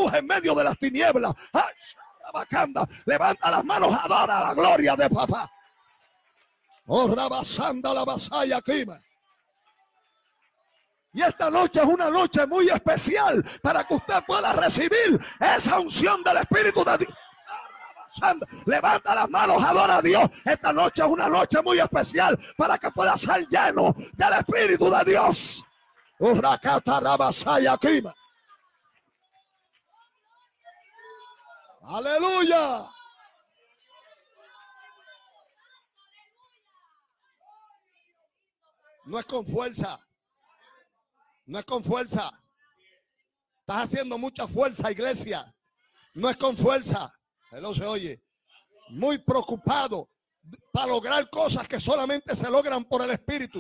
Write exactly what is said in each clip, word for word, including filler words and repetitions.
luz en medio de las tinieblas. ¡Ay! Levanta las manos, adora la gloria de papá. Oh, rabasanda la vasalla aquí. Y esta noche es una noche muy especial para que usted pueda recibir esa unción del Espíritu de Dios. Levanta las manos, adora a Dios. Esta noche es una noche muy especial para que pueda ser lleno del Espíritu de Dios. Aleluya. No es con fuerza. No es con fuerza. Estás haciendo mucha fuerza, iglesia. No es con fuerza. Él no se oye. Muy preocupado para lograr cosas que solamente se logran por el Espíritu.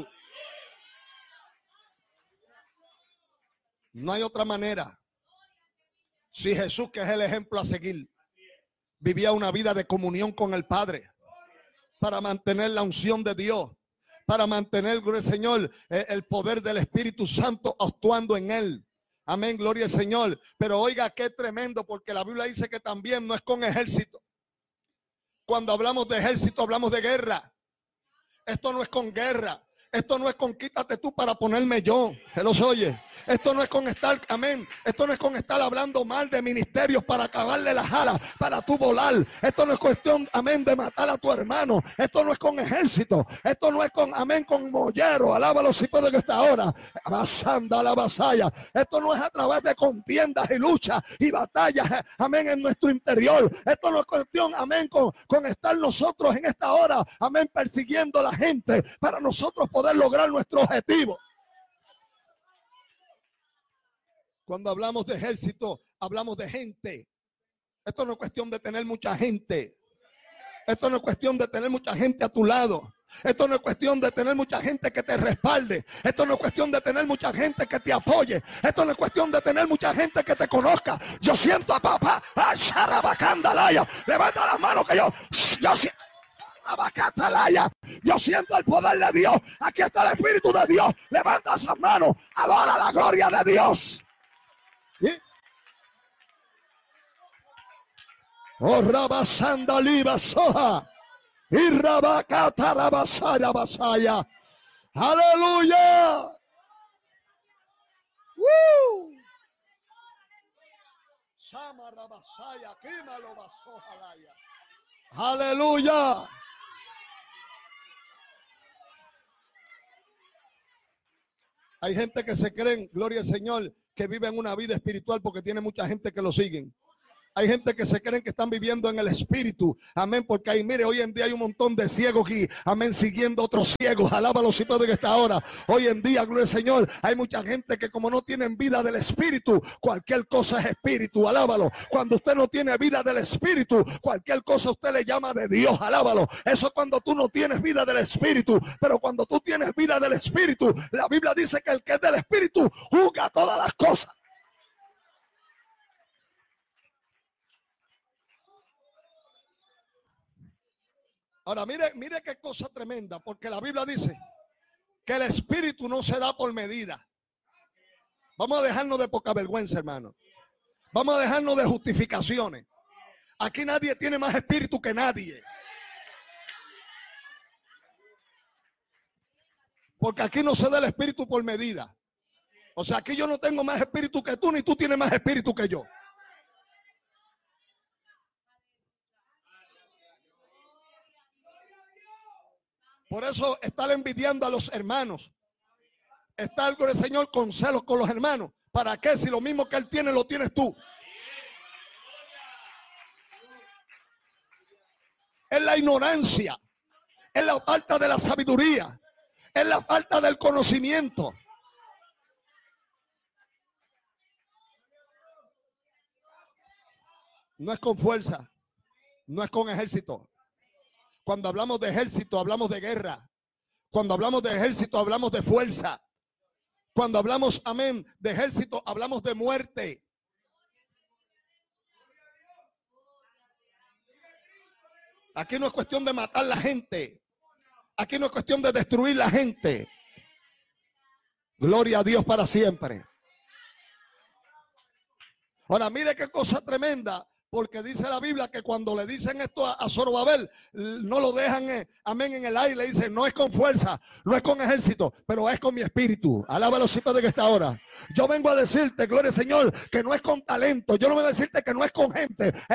No hay otra manera. Si Jesús, que es el ejemplo a seguir, vivía una vida de comunión con el Padre para mantener la unción de Dios, para mantener, gloria al Señor, el poder del Espíritu Santo actuando en él. Amén, gloria al Señor. Pero oiga, qué tremendo, porque la Biblia dice que también no es con ejército. Cuando hablamos de ejército, hablamos de guerra. Esto no es con guerra. Esto no es con quítate tú para ponerme yo. Se los oye. Esto no es con estar, amén. Esto no es con estar hablando mal de ministerios para acabarle las alas, para tú volar. Esto no es cuestión, amén, de matar a tu hermano. Esto no es con ejército. Esto no es con, amén, con mollero. Alábalo si puede que está ahora. Basanda la vasalla. Esto no es a través de contiendas y luchas y batallas, amén, en nuestro interior. Esto no es cuestión, amén, con, con estar nosotros en esta hora, amén, persiguiendo a la gente para nosotros poder lograr nuestro objetivo. Cuando hablamos de ejército, hablamos de gente. Esto no es cuestión de tener mucha gente. Esto no es cuestión de tener mucha gente a tu lado. Esto no es cuestión de tener mucha gente que te respalde. Esto no es cuestión de tener mucha gente que te apoye. Esto no es cuestión de tener mucha gente que te conozca. Yo siento a papá. Levanta las manos que yo, yo siento. Yo siento el poder de Dios. Aquí está el Espíritu de Dios. Levanta esas manos. Adora la gloria de Dios. ¿Sí? Oh, rabasanda liba soja. Y rabacata rabasaya basaya. Aleluya. Woo. Sama rabasaya. Químalo basoja laya. Aleluya. Hay gente que se creen, gloria al Señor, que viven una vida espiritual porque tiene mucha gente que lo siguen. Hay gente que se creen que están viviendo en el Espíritu. Amén. Porque ahí, mire, hoy en día hay un montón de ciegos aquí. Amén. Siguiendo otros ciegos. Alábalo si puede que está ahora. Hoy en día, gloria al Señor, hay mucha gente que como no tienen vida del Espíritu, cualquier cosa es espíritu. Alábalo. Cuando usted no tiene vida del Espíritu, cualquier cosa usted le llama de Dios. Alábalo. Eso cuando tú no tienes vida del Espíritu. Pero cuando tú tienes vida del Espíritu, la Biblia dice que el que es del Espíritu juzga todas las cosas. Ahora, mire, mire qué cosa tremenda, porque la Biblia dice que el Espíritu no se da por medida. Vamos a dejarnos de poca vergüenza, hermano. Vamos a dejarnos de justificaciones. Aquí nadie tiene más espíritu que nadie. Porque aquí no se da el espíritu por medida. O sea, aquí yo no tengo más espíritu que tú, ni tú tienes más espíritu que yo. Por eso estar envidiando a los hermanos, estar con el Señor con celos con los hermanos. ¿Para qué? Si lo mismo que Él tiene, lo tienes tú. Es la ignorancia, es la falta de la sabiduría, es la falta del conocimiento. No es con fuerza, no es con ejército. Cuando hablamos de ejército, hablamos de guerra. Cuando hablamos de ejército, hablamos de fuerza. Cuando hablamos, amén, de ejército, hablamos de muerte. Aquí no es cuestión de matar a la gente. Aquí no es cuestión de destruir la gente. Gloria a Dios para siempre. Ahora mire qué cosa tremenda. Porque dice la Biblia que cuando le dicen esto a, a Zorobabel, no lo dejan, eh, amén, en el aire. Le dicen, no es con fuerza, no es con ejército, pero es con mi espíritu. Alaba los hijos de que está ahora. Yo vengo a decirte, gloria al Señor, que no es con talento. Yo no voy a decirte que no es con gente.